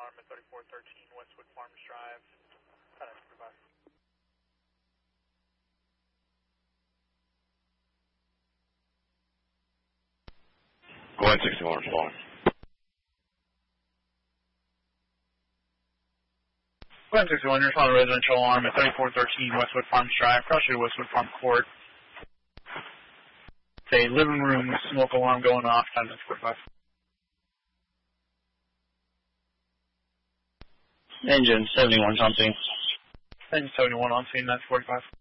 alarm at 3413 Westwood Farms Drive. 1045. Go ahead, 61, respond. Go ahead, 61, respond to residential alarm at 3413 Westwood Farms Drive, cross street Westwood Farm Court. It's a living room smoke alarm going off, 1045. Engine 71 on scene. Engine 71 on scene, 945.